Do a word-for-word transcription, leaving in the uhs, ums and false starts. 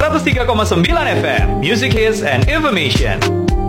seratus tiga koma sembilan F M, Music Hits and Information.